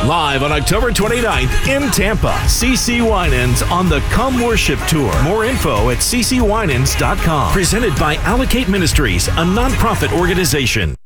Live on October 29th in Tampa, CeCe Winans on the Come Worship Tour. More info at ccwinans.com. Presented by Allocate Ministries, a nonprofit organization.